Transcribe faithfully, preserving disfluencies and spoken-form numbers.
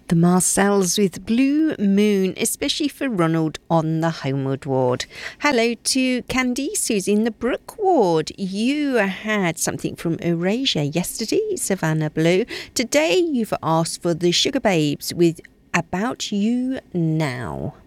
The Marcells with Blue Moon, especially for Ronald on the Homeward Ward. Hello to Candice, who's in the Brook Ward. You had something from Erasure yesterday, Savannah Blue. Today you've asked for the Sugar Babes with About You Now.